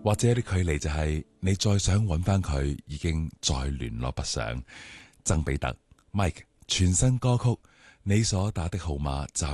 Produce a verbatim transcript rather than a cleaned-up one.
或者有啲距離就係你再想揾翻佢，已經再聯絡不上。曾比特 Mike 全新歌曲，你所打的號碼就